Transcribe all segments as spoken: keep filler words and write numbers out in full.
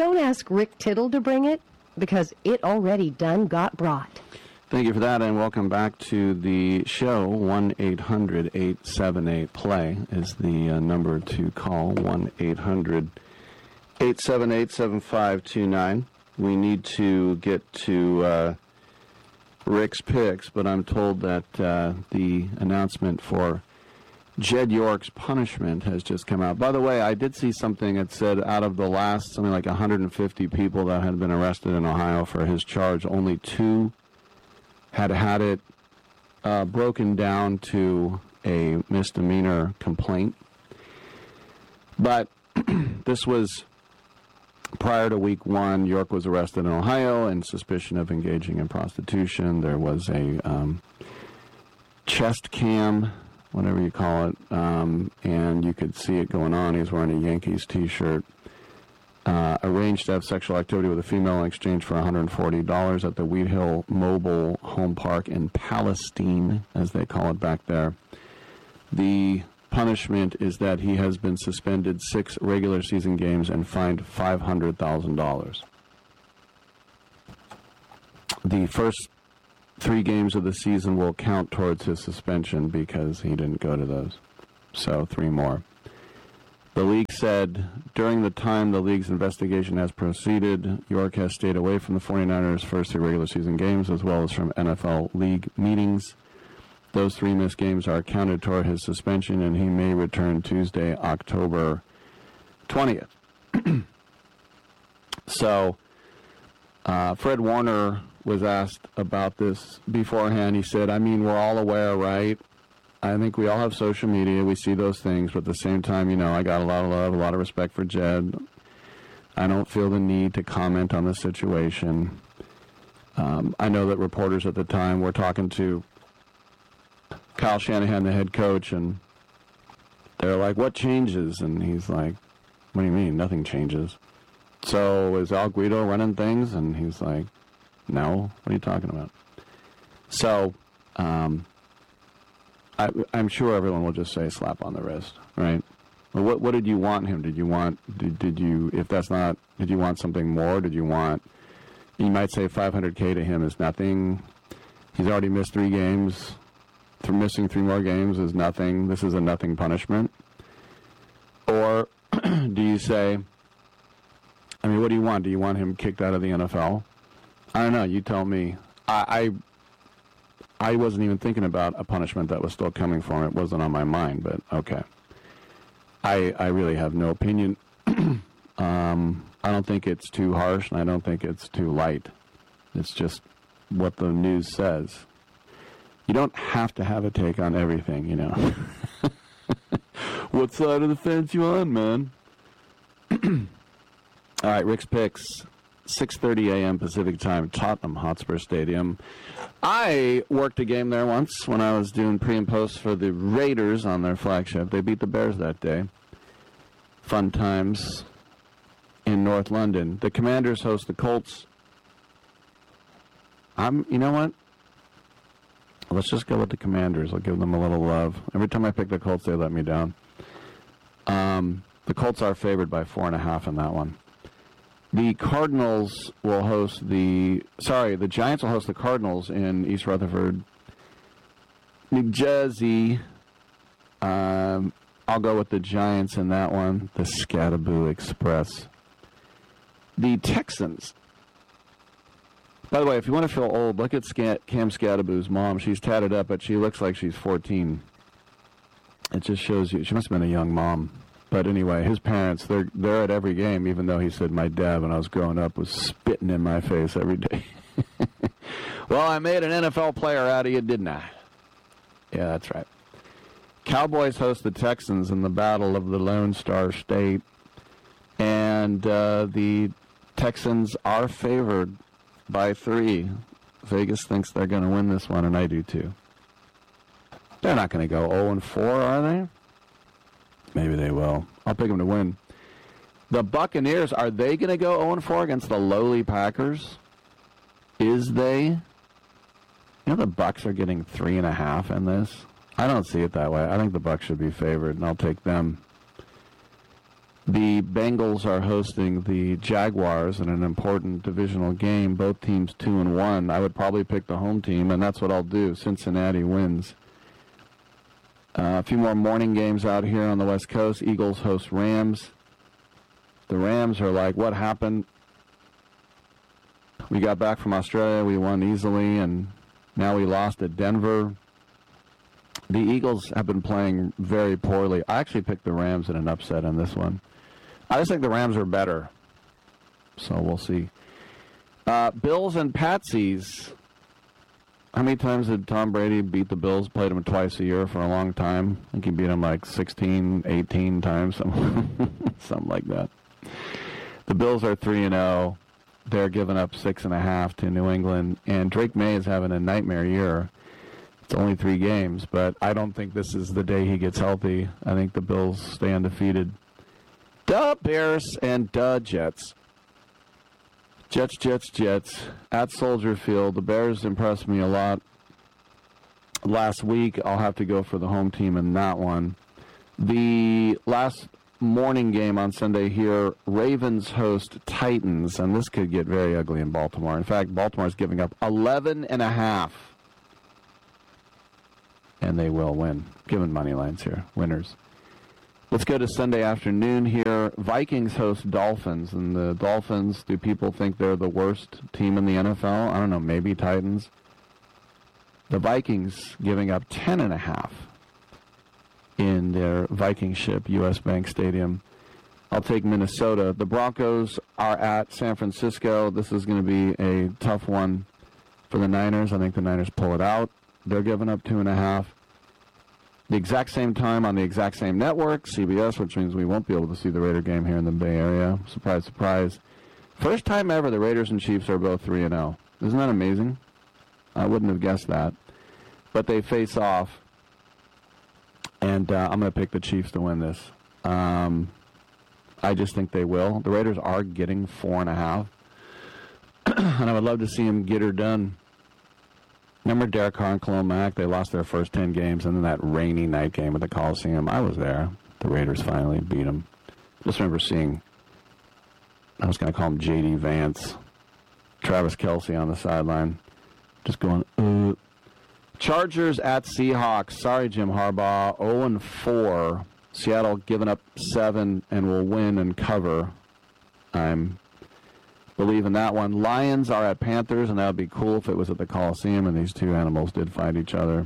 Don't ask Rick Tittle to bring it, because it already done got brought. Thank you for that, and welcome back to the show. one eight hundred eight seven eight play is the uh, number to call, one eight hundred eight seven eight seven five two nine. We need to get to uh, Rick's picks, but I'm told that uh, the announcement for Jed York's punishment has just come out. By the way, I did see something that said out of the last something like one hundred fifty people that had been arrested in Ohio for his charge, only two had had it uh, broken down to a misdemeanor complaint. But this was prior to week one. York was arrested in Ohio in suspicion of engaging in prostitution. There was a um, chest cam, whatever you call it, um, and you could see it going on. He was wearing a Yankees t-shirt. Uh, arranged to have sexual activity with a female in exchange for one hundred forty dollars at the Wheat Hill Mobile Home Park in Palestine, as they call it back there. The punishment is that he has been suspended six regular season games and fined five hundred thousand dollars. The first three games of the season will count towards his suspension because he didn't go to those. So three more. The league said, during the time the league's investigation has proceeded, York has stayed away from the 49ers' first three regular season games, as well as from N F L league meetings. Those three missed games are counted toward his suspension, and he may return Tuesday, October twentieth. So, uh, Fred Warner was asked about this beforehand. He said, I mean, we're all aware, right? I think we all have social media. We see those things, but at the same time, you know, I got a lot of love, a lot of respect for Jed. I don't feel the need to comment on the situation. Um, I know that reporters at the time were talking to Kyle Shanahan, the head coach, and they're like, what changes? And he's like, what do you mean? Nothing changes. So is Al Guido running things? And he's like, no. What are you talking about? So, um... I, I'm sure everyone will just say slap on the wrist, right? Well, what what did you want him? Did you want, did, did you, if that's not, did you want something more? Did you want, you might say five hundred K to him is nothing. He's already missed three games. Through missing three more games is nothing. This is a nothing punishment. Or do you say, I mean, what do you want? Do you want him kicked out of the N F L? I don't know. You tell me. I... I I wasn't even thinking about a punishment that was still coming for him. It wasn't on my mind, but okay. I I really have no opinion. um, I don't think it's too harsh, and I don't think it's too light. It's just what the news says. You don't have to have a take on everything, you know. What side of the fence you on, man? All right, Rick's Picks. six thirty a.m. Pacific Time, Tottenham Hotspur Stadium. I worked a game there once when I was doing pre and post for the Raiders on their flagship. They beat the Bears that day. Fun times in North London. The Commanders host the Colts. I'm, you know what? Let's just go with the Commanders. I'll give them a little love. Every time I pick the Colts, they let me down. Um, the Colts are favored by four and a half in that one. The Cardinals will host the, sorry, the Giants will host the Cardinals in East Rutherford, New Jersey. Um, I'll go with the Giants in that one, the Scattaboo Express. The Texans. By the way, if you want to feel old, look at Scat- Cam Scattaboo's mom. She's tatted up, but she looks like she's fourteen. It just shows you, she must have been a young mom. But anyway, his parents, they're they're at every game, even though he said my dad, when I was growing up, was spitting in my face every day. Well, I made an N F L player out of you, didn't I? Yeah, that's right. Cowboys host the Texans in the Battle of the Lone Star State. And uh, the Texans are favored by three. Vegas thinks they're going to win this one, and I do too. They're not going to go oh and four, are they? Maybe they will. I'll pick them to win. The Buccaneers, are they going to go oh and four against the lowly Packers? Is they? You know the Bucs are getting three and a half in this? I don't see it that way. I think the Bucs should be favored, and I'll take them. The Bengals are hosting the Jaguars in an important divisional game. Both teams two and one. I would probably pick the home team, and that's what I'll do. Cincinnati wins. Uh, a few more morning games out here on the West Coast. Eagles host Rams. The Rams are like, what happened? We got back from Australia. We won easily, and now we lost at Denver. The Eagles have been playing very poorly. I actually picked the Rams in an upset on this one. I just think the Rams are better. So we'll see. Uh, Bills and Patsies. How many times did Tom Brady beat the Bills? Played them twice a year for a long time. I think he beat them like sixteen, eighteen times, something, something like that. The Bills are three and oh. They're giving up six and a half to New England. And Drake May is having a nightmare year. It's only three games, but I don't think this is the day he gets healthy. I think the Bills stay undefeated. Duh, Bears and duh, Jets. Jets, Jets, Jets. At Soldier Field, the Bears impressed me a lot last week. I'll have to go for the home team in that one. The last morning game on Sunday here, Ravens host Titans, and this could get very ugly in Baltimore. In fact, Baltimore's giving up eleven and a half. And they will win. Given money lines here. Winners. Let's go to Sunday afternoon here. Vikings host Dolphins. And the Dolphins, do people think they're the worst team in the N F L? I don't know. Maybe Titans. The Vikings giving up ten and a half in their Viking ship, U S Bank Stadium. I'll take Minnesota. The Broncos are at San Francisco. This is going to be a tough one for the Niners. I think the Niners pull it out. They're giving up two and a half. The exact same time on the exact same network, C B S, which means we won't be able to see the Raider game here in the Bay Area. Surprise, surprise. First time ever the Raiders and Chiefs are both three and oh. Isn't that amazing? I wouldn't have guessed that. But they face off, and uh, I'm going to pick the Chiefs to win this. Um, I just think they will. The Raiders are getting four and a half, and I would love to see them get her done. Remember Derek Carr and Khalil Mack? They lost their first ten games, and then that rainy night game at the Coliseum. I was there. The Raiders finally beat them. Just remember seeing, I was going to call him J D Vance, Travis Kelce on the sideline, just going, uh. Chargers at Seahawks. Sorry, Jim Harbaugh. oh and four. Seattle giving up seven and will win and cover. I'm believe in that one. Lions are at Panthers, and that would be cool if it was at the Coliseum and these two animals did fight each other.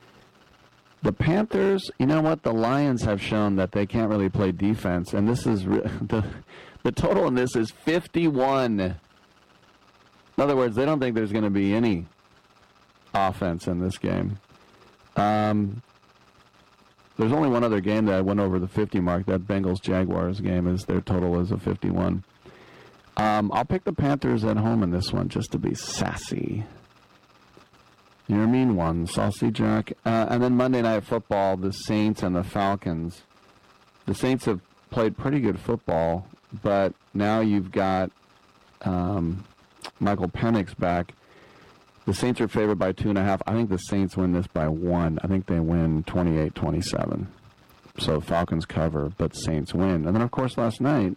The Panthers, you know what? The Lions have shown that they can't really play defense, and this is re- the the total in this is fifty-one. In other words, they don't think there's going to be any offense in this game. Um, there's only one other game that went over the fifty mark. That Bengals-Jaguars game is their total is a fifty-one. Um, I'll pick the Panthers at home in this one just to be sassy. You're a mean one, Saucy Jack. Uh, and then Monday Night Football, the Saints and the Falcons. The Saints have played pretty good football, but now you've got um, Michael Penix back. The Saints are favored by two and a half. I think the Saints win this by one. I think they win twenty-eight twenty-seven. So Falcons cover, but Saints win. And then, of course, last night,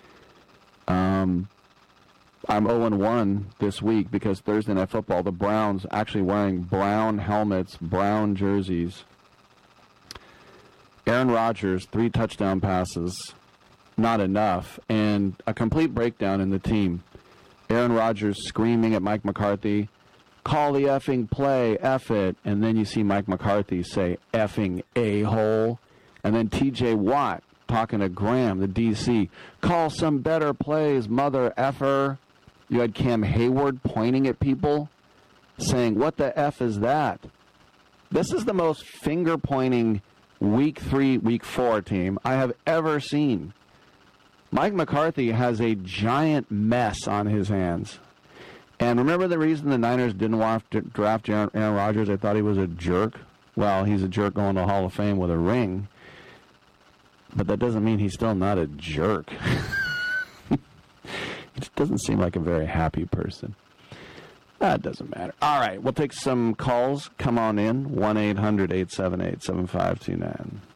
um, I'm oh and one this week because Thursday Night Football, the Browns actually wearing brown helmets, brown jerseys. Aaron Rodgers, three touchdown passes, not enough, and a complete breakdown in the team. Aaron Rodgers screaming at Mike McCarthy, call the effing play, F it. And then you see Mike McCarthy say, effing a-hole. And then T J Watt talking to Graham, the D C, call some better plays, mother effer. You had Cam Hayward pointing at people, saying, what the F is that? This is the most finger-pointing week three, week four team I have ever seen. Mike McCarthy has a giant mess on his hands. And remember the reason the Niners didn't want to draft Aaron Rodgers? They thought he was a jerk. Well, he's a jerk going to Hall of Fame with a ring. But that doesn't mean he's still not a jerk. He just doesn't seem like a very happy person. That doesn't matter. All right, we'll take some calls. Come on in. one eight hundred eight seven eight seven five two nine.